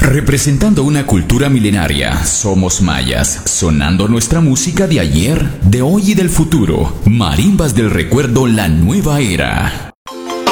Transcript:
Representando una cultura milenaria, somos mayas, sonando nuestra música de ayer, de hoy y del futuro. Marimbas del recuerdo, la nueva era.